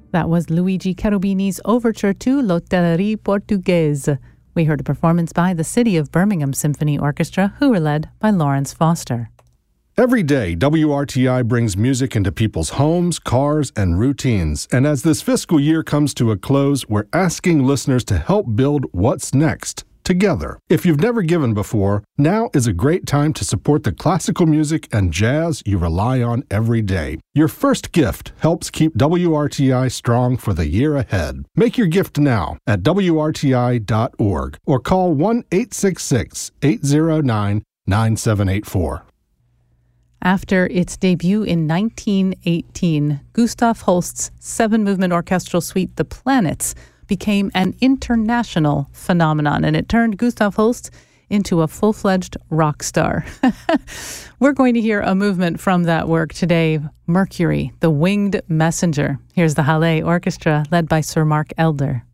That was Luigi Cherubini's overture to L'Hotellerie Portugaise. We heard a performance by the City of Birmingham Symphony Orchestra, who were led by Lawrence Foster. Every day, WRTI brings music into people's homes, cars, and routines. And as this fiscal year comes to a close, we're asking listeners to help build what's next together. If you've never given before, now is a great time to support the classical music and jazz you rely on every day. Your first gift helps keep WRTI strong for the year ahead. Make your gift now at WRTI.org or call 1-866-809-9784. After its debut in 1918, Gustav Holst's seven-movement orchestral suite, The Planets, became an international phenomenon, and it turned Gustav Holst into a full-fledged rock star. We're going to hear a movement from that work today, Mercury, the Winged Messenger. Here's the Halle Orchestra, led by Sir Mark Elder.